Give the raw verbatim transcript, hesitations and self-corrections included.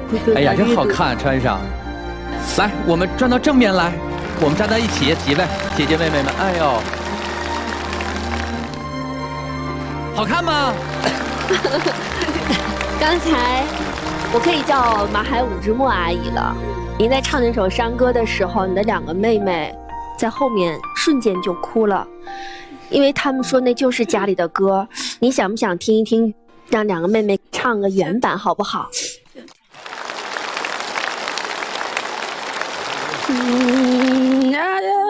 哎呀，真好看，穿上。来，我们转到正面来，我们站在一起，几位姐姐妹妹们，哎呦，好看吗？ 刚才我可以叫马海五之墨阿姨了。您在唱那首山歌的时候，你的两个妹妹在后面瞬间就哭了，因为他们说那就是家里的歌。你想不想听一听，让两个妹妹唱个原版好不好？嗯啊